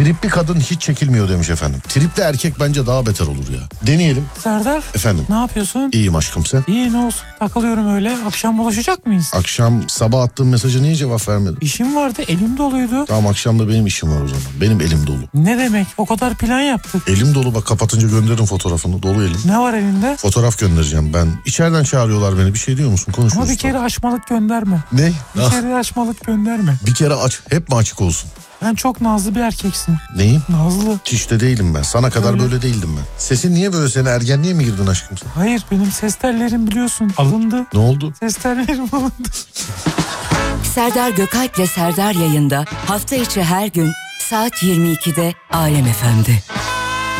Tripli kadın hiç çekilmiyor demiş efendim. Tripli erkek bence daha beter olur ya. Deneyelim. Serdar. Efendim. Ne yapıyorsun? İyiyim aşkım, sen? İyi, ne olsun. Takılıyorum öyle. Akşam buluşacak mıyız? Akşam sabah attığım mesaja niye cevap vermedin? İşim vardı, elim doluydu. Tamam, akşam da benim işim var o zaman. Benim elim dolu. Ne demek? O kadar plan yaptık. Elim dolu, bak kapatınca gönderirim fotoğrafını. Dolu elim. Ne var elinde? Fotoğraf göndereceğim ben. İçeriden çağırıyorlar beni. Bir şey diyor musun? Konuşuyoruz. Ama bir kere açmalık gönderme. Ne? Bir kere açmalık gönderme. Bir kere aç. Hep mi açık olsun? Ben çok nazlı bir erkeksin. Neyim? Nazlı. Hiç de değilim ben. Sana kadar Öyle. böyle değildim ben. Sesin niye böyle, seni ergenliğe mi girdin aşkım sen? Hayır, benim ses tellerim biliyorsun alındı. Ne oldu? Ses tellerim alındı. Serdar Gökalp ile Serdar yayında hafta içi her gün saat 22'de Alem FM'de.